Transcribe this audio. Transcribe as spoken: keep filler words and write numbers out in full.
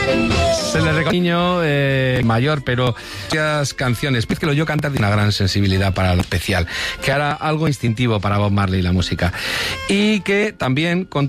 Se le reconoce niño eh, mayor, pero muchas canciones, pues que lo yo cantar de una gran sensibilidad para lo especial, que hará algo instintivo para Bob Marley la música, y que también con